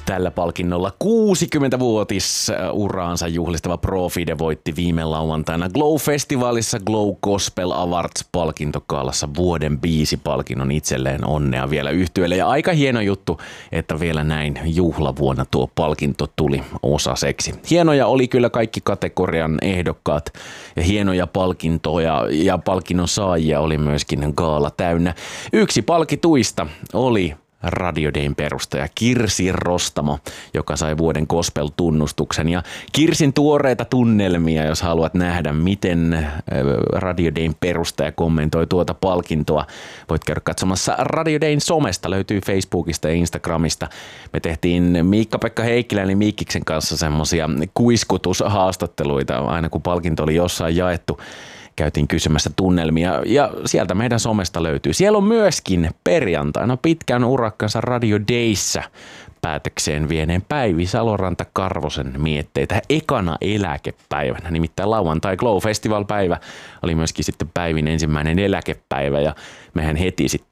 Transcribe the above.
Tällä palkinnolla 60-vuotisuraansa juhlistava Profide voitti viime lauantaina Glow-festivaalissa Glow Gospel Awards-palkintokaalassa vuoden biisipalkinnon. Itselleen onnea vielä yhtyeelle ja aika hieno juttu, että vielä näin juhlavuonna tuo palkinto tuli osaseksi. Hienoja oli kyllä kaikki kategorian ehdokkaat ja hienoja palkintoja ja palkinnon saajia oli myöskin gaala täynnä. Yksi palkituista oli Radio Dayn perustaja Kirsi Rostamo, joka sai vuoden gospel-tunnustuksen. Ja Kirsin tuoreita tunnelmia, jos haluat nähdä, miten Radio Dayn perustaja kommentoi tuota palkintoa, voit käydä katsomassa Radio Dayn somesta, löytyy Facebookista ja Instagramista. Me tehtiin Miikka-Pekka Heikkilän eli Miikkiksen kanssa semmosia kuiskutushaastatteluita, aina kun palkinto oli jossain jaettu. Käytiin kysymässä tunnelmia ja sieltä meidän somesta löytyy. Siellä on myöskin perjantaina pitkän urakkansa Radio Dayssä päätökseen vieneen Päivi Saloranta-Karvosen mietteitä ekana eläkepäivänä. Nimittäin lauantai Glow Festival-päivä oli myöskin sitten Päivin ensimmäinen eläkepäivä ja mehän heti sitten